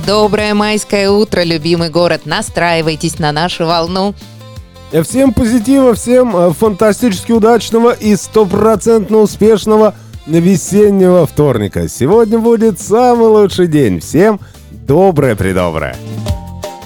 Доброе майское утро, любимый город. Настраивайтесь на нашу волну. Всем позитива, всем фантастически удачного и 100% успешного весеннего вторника. Сегодня будет самый лучший день. Всем доброе-предоброе.